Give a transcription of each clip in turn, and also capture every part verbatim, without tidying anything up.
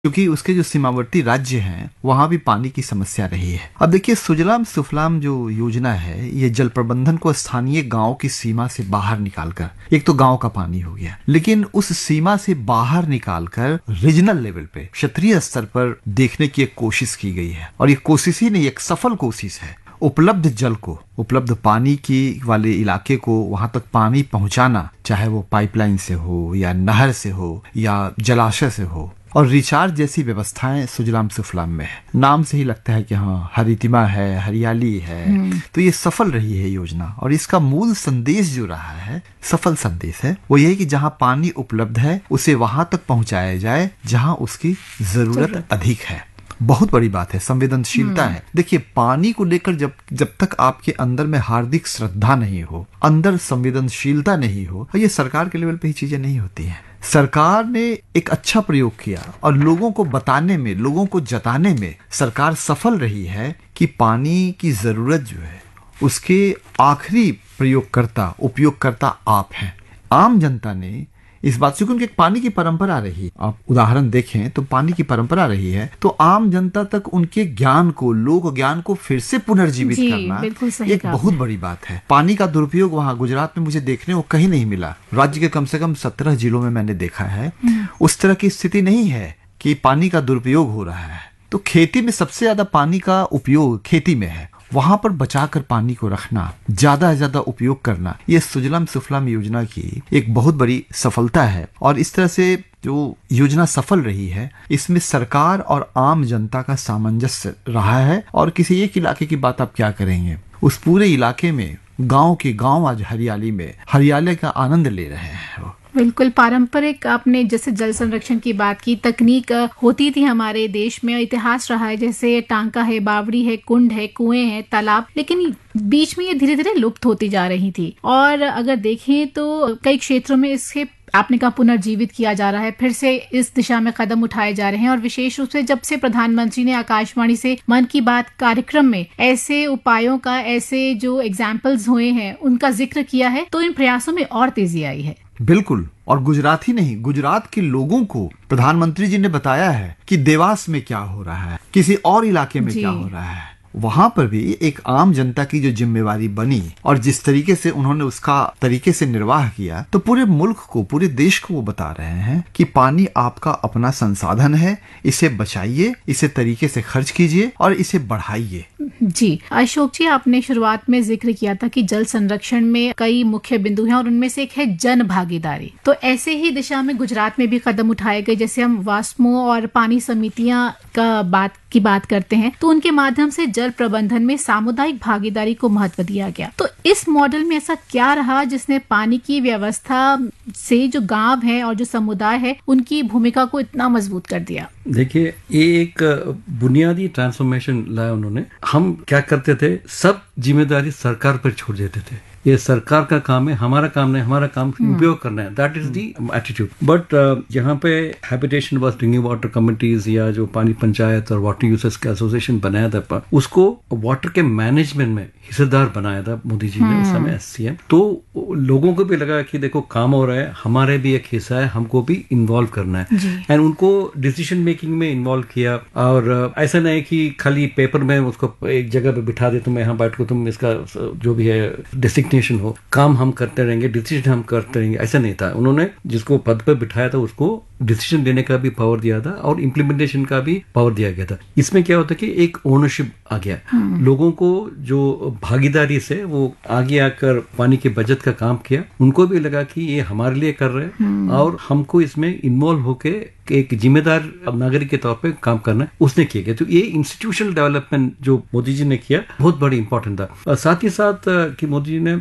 क्योंकि उसके जो सीमावर्ती राज्य हैं वहां भी पानी की समस्या रही है। अब देखिए, सुजलाम सुफलाम जो योजना है, ये जल प्रबंधन को स्थानीय गांव की सीमा से बाहर निकालकर, एक तो गांव का पानी हो गया, लेकिन उस सीमा से बाहर निकालकर रीजनल लेवल पे, क्षेत्रीय स्तर पर देखने की एक कोशिश की गई है। और ये कोशिश ही नहीं, एक सफल कोशिश है। उपलब्ध जल को, उपलब्ध पानी की वाले इलाके को वहां तक पानी पहुंचाना, चाहे वो पाइपलाइन से हो या नहर से हो या जलाशय से हो, और रिचार्ज जैसी व्यवस्थाएं सुजलाम सुफलाम में है। नाम से ही लगता है कि हाँ, हरितिमा है, हरियाली है। तो ये सफल रही है योजना, और इसका मूल संदेश जो रहा है, सफल संदेश है, वो यही कि जहां पानी उपलब्ध है उसे वहां तक पहुंचाया जाए जहां उसकी जरूरत अधिक है। बहुत बड़ी बात है, संवेदनशीलता है। देखिए, पानी को लेकर जब जब तक आपके अंदर में हार्दिक श्रद्धा नहीं हो, अंदर संवेदनशीलता नहीं हो, ये सरकार के लेवल पे ही चीजें नहीं होती हैं। सरकार ने एक अच्छा प्रयोग किया और लोगों को बताने में, लोगों को जताने में सरकार सफल रही है कि पानी की जरूरत जो है उसके आखिरी प्रयोगकर्ता, उपयोगकर्ता आप हैं। आम जनता ने इस बात से, क्योंकि पानी की परंपरा रही, आप उदाहरण देखें तो पानी की परंपरा रही है, तो आम जनता तक उनके ज्ञान को, लोक ज्ञान को फिर से पुनर्जीवित करना एक बहुत बड़ी बात है। पानी का दुरुपयोग वहाँ गुजरात में मुझे देखने को कहीं नहीं मिला। राज्य के कम से कम सत्रह जिलों में मैंने देखा है, उस तरह की स्थिति नहीं है कि पानी का दुरुपयोग हो रहा है। तो खेती में सबसे ज्यादा पानी का उपयोग खेती में है, वहां पर बचाकर पानी को रखना, ज्यादा से ज्यादा उपयोग करना, ये सुजलाम सुफलाम योजना की एक बहुत बड़ी सफलता है। और इस तरह से जो योजना सफल रही है, इसमें सरकार और आम जनता का सामंजस्य रहा है। और किसी एक इलाके की बात आप क्या करेंगे, उस पूरे इलाके में गांव के गांव आज हरियाली में, हरियाली का आनंद ले रहे हैं। वो बिल्कुल पारंपरिक, आपने जैसे जल संरक्षण की बात की, तकनीक होती थी हमारे देश में, इतिहास रहा है, जैसे टांका है, बावड़ी है, कुंड है, कुएं हैं, तालाब, लेकिन बीच में ये धीरे धीरे लुप्त होती जा रही थी। और अगर देखें तो कई क्षेत्रों में इसके, आपने कहा, पुनर्जीवित किया जा रहा है, फिर से इस दिशा में कदम उठाए जा रहे हैं। और विशेष रूप से जब से प्रधानमंत्री ने आकाशवाणी से मन की बात कार्यक्रम में ऐसे उपायों का, ऐसे जो एग्जाम्पल्स हुए हैं उनका जिक्र किया है, तो इन प्रयासों में और तेजी आई है। बिल्कुल। और गुजरात ही नहीं, गुजरात के लोगों को प्रधानमंत्री जी ने बताया है कि देवास में क्या हो रहा है, किसी और इलाके में क्या हो रहा है। वहां पर भी एक आम जनता की जो जिम्मेवारी बनी और जिस तरीके से उन्होंने उसका तरीके से निर्वाह किया, तो पूरे मुल्क को, पूरे देश को वो बता रहे हैं कि पानी आपका अपना संसाधन है, इसे बचाइए, इसे तरीके से खर्च कीजिए और इसे बढ़ाइए। जी अशोक जी, आपने शुरुआत में जिक्र किया था कि जल संरक्षण में कई मुख्य बिंदु हैं और उनमें से एक है जन भागीदारी। तो ऐसे ही दिशा में गुजरात में भी कदम उठाए गए। जैसे हम वास्मो और पानी समितियां का बात की बात करते हैं, तो उनके माध्यम से जल प्रबंधन में सामुदायिक भागीदारी को महत्व दिया गया। तो इस मॉडल में ऐसा क्या रहा जिसने पानी की व्यवस्था से जो गांव है और जो समुदाय है उनकी भूमिका को इतना मजबूत कर दिया? देखिए, ये एक बुनियादी ट्रांसफॉर्मेशन लाया उन्होंने। हम क्या करते थे, सब जिम्मेदारी सरकार पर छोड़ देते थे। ये सरकार का काम है, हमारा काम नहीं, हमारा काम उपयोग करना है। That is the attitude. But यहाँ पे habitation verse drinking water committees या जो पानी पंचायत और वाटर यूजर्स का एसोसिएशन बनाया था, उसको वाटर के मैनेजमेंट में हिस्सेदार बनाया था मोदी जी ने उस समय एस सी एम। तो लोगों को भी लगा कि देखो काम हो रहा है, हमारे भी एक हिस्सा है, हमको भी इन्वॉल्व करना है। एंड उनको डिसीजन मेकिंग में इन्वॉल्व किया। और ऐसा नहीं कि खाली पेपर में उसको एक जगह पे बिठा दे, तुम यहाँ बैठ को, तुम इसका जो भी है डिसिग्नेशन हो, काम हम करते रहेंगे, डिसीजन हम करते रहेंगे, ऐसा नहीं था। उन्होंने जिसको पद पर बिठाया था उसको डिसीजन लेने का भी पावर दिया था और इम्प्लीमेंटेशन का भी पावर दिया गया था। इसमें क्या होता है कि एक ओनरशिप आ गया, लोगों को जो भागीदारी से वो आगे आकर पानी की बचत का काम किया, उनको भी लगा कि ये हमारे लिए कर रहे हैं और हमको इसमें इन्वॉल्व होके एक जिम्मेदार नागरिक के तौर पे काम करना है, उसने किया गया। तो ये इंस्टीट्यूशनल डेवलपमेंट जो मोदी जी ने किया बहुत बड़ी इंपॉर्टेंट था। और साथ ही साथ कि मोदी जी ने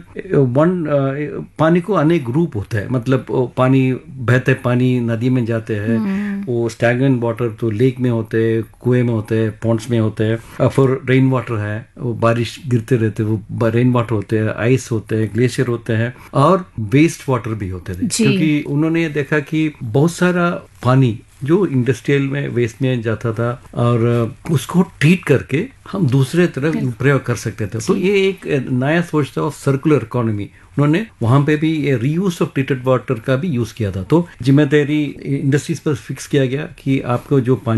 वन पानी को अनेक रूप होता है, मतलब पानी बहते पानी नदी में जाते हैं, वो स्टैगनेंट वाटर तो लेक में होते हैं, कुएं में होते हैं, पॉन्ड्स में होते हैं। फिर रेन वाटर है, वो बारिश गिरते रहते, वो रेन वाटर होते हैं, आइस होते हैं, ग्लेशियर होते हैं, और वेस्ट वाटर भी होते थे। क्योंकि उन्होंने देखा कि बहुत सारा पानी जो इंडस्ट्रियल में वेस्ट में जाता था और उसको ट्रीट करके हम दूसरे तरफ प्रयोग कर सकते थे। तो ये एक नया सोच था, सर्कुलर इकोनॉमी। उन्होंने वहां पे भी रीयूज ऑफ ट्रीटेड वाटर का भी यूज किया था। तो जिम्मेदारी इंडस्ट्रीज पर फिक्स किया गया कि आपको जो पानी